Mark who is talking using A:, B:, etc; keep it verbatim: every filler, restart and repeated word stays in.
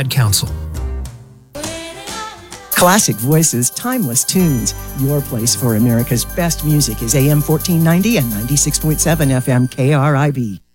A: Ad Council.
B: Classic voices, timeless tunes. Your place for America's best music is A M fourteen ninety and ninety-six point seven F M K R I B.